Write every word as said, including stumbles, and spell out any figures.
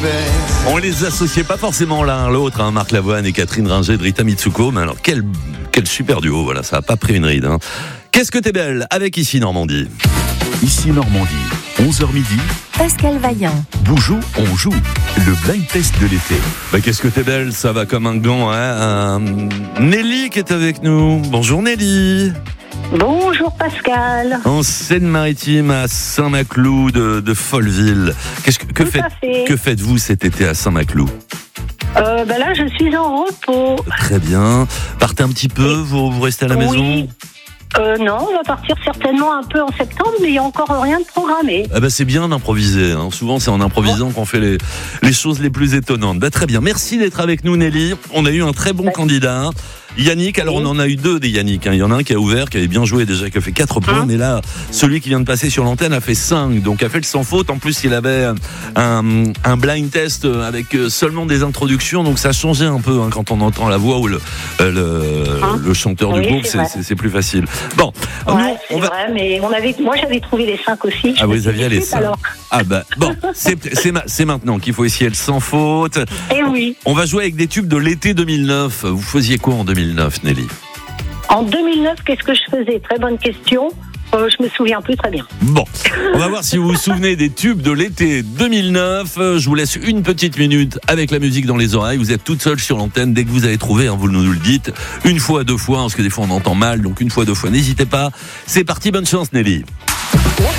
On les associait pas forcément l'un à l'autre, hein, Marc Lavoine et Catherine Ringer de Rita Mitsuko, mais alors quel, quel super duo, voilà, ça a pas pris une ride. Hein. Qu'est-ce que t'es belle avec Ici Normandie. Ici Normandie, onze heures midi. Pascal Vaillant. Boujou, on joue. Le blind test de l'été. Bah, qu'est-ce que t'es belle, ça va comme un gant, hein. Euh, Nelly qui est avec nous. Bonjour Nelly. Bonjour Pascal. En Seine-Maritime, à Saint-Maclou de, de Folleville. Qu'est-ce que, que, Tout faites, à fait. que faites-vous cet été à Saint-Maclou? Euh, ben là, je suis en repos. Très bien. Partez un petit peu, vous, vous restez à la Oui. maison? Euh, non, on va partir certainement un peu en septembre, mais il n'y a encore rien de programmé. Ah bah c'est bien d'improviser, hein. Souvent c'est en improvisant qu'on fait les, les choses les plus étonnantes. Bah très bien, merci d'être avec nous Nelly. On a eu un très bon Ouais. candidat, Yannick. Alors Oui. on en a eu deux des Yannick, hein. Il y en a un qui a ouvert, qui avait bien joué déjà, qui a fait quatre points, Hein mais là celui qui vient de passer sur l'antenne a fait cinq, donc a fait le sans faute. En plus il avait un, un blind test avec seulement des introductions, donc ça changeait un peu, hein, quand on entend la voix ou le, le, Hein le chanteur Oui, du groupe, c'est c'est, vrai. c'est, c'est plus facile. Bon, Ouais, nous c'est on va... vrai, mais on avait, moi j'avais trouvé les cinq aussi. Ah, Je me vous suis aviez dit, les zut, cinq. alors. Ah bah bon, c'est, c'est, ma- c'est maintenant qu'il faut essayer le sans faute. Eh oui. On va jouer avec des tubes de l'été deux mille neuf. Vous faisiez quoi en deux mille neuf, Nelly? En deux mille neuf, qu'est-ce que je faisais? Très bonne question. Euh, je me souviens plus très bien. Bon, on va voir si vous vous souvenez des tubes de l'été deux mille neuf. Euh, Je vous laisse une petite minute avec la musique dans les oreilles. Vous êtes toute seule sur l'antenne. Dès que vous avez trouvé, hein, vous nous le dites. Une fois, deux fois, parce que des fois on entend mal. Donc une fois, deux fois, n'hésitez pas. C'est parti, bonne chance Nelly.